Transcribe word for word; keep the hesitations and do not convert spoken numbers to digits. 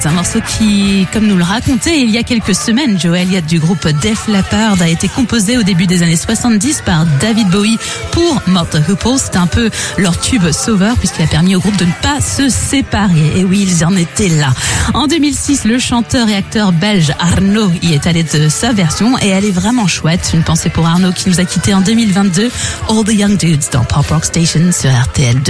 un morceau qui, comme nous le racontait il y a quelques semaines, Joe Elliott du groupe Def Leppard, a été composé au début des années soixante-dix par David Bowie pour Mott the Hoople. C'était un peu leur tube sauveur puisqu'il a permis au groupe de ne pas se séparer. Et oui, ils en étaient là. En deux mille six, le chanteur et acteur belge Arnaud y est allé de sa version et elle est vraiment chouette. Une pensée pour Arnaud qui nous a quittés en deux mille vingt-deux. All the Young Dudes dans Pop Rock Station sur R T L deux.